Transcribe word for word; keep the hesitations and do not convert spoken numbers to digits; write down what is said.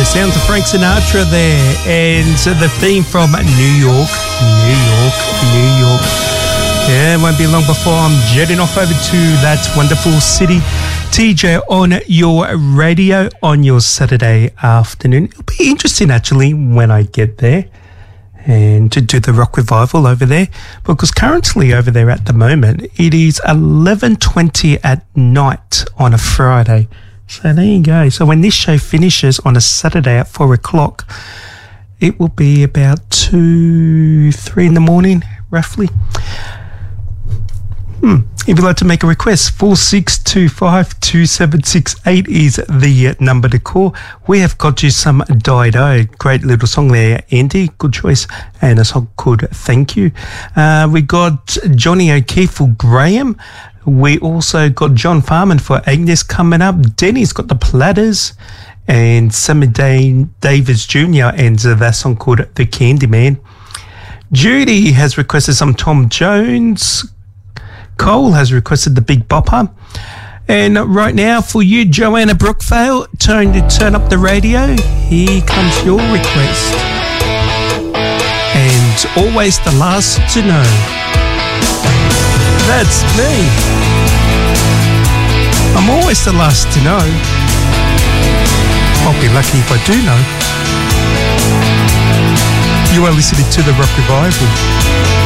sounds of Frank Sinatra there, and the theme from New York, New York, New York. Yeah, it won't be long before I'm jetting off over to that wonderful city. T J on your radio on your Saturday afternoon. It'll be interesting actually when I get there and to do the rock revival over there, because currently over there at the moment it is eleven twenty at night on a Friday. So there you go. So when this show finishes on a Saturday at four o'clock, it will be about two, three in the morning, roughly. Hmm. If you'd like to make a request, four six two five two seven six eight is the number to call. We have got you some Dido. Great little song there, Andy. Good choice. And a song called Thank You. Uh, we got Johnny O'Keefe for Graham. We also got John Farman for Agnes coming up. Denny's got the Platters. And Sammy Day- Davis Junior and uh, that song called The Candyman. Judy has requested some Tom Jones. Cole has requested the Big Bopper. And right now for you, Joanna Brookvale, turn to turn up the radio. Here comes your request. And always the last to know. That's me. I'm always the last to know. I'll be lucky if I do know. You are listening to the Rock Revival.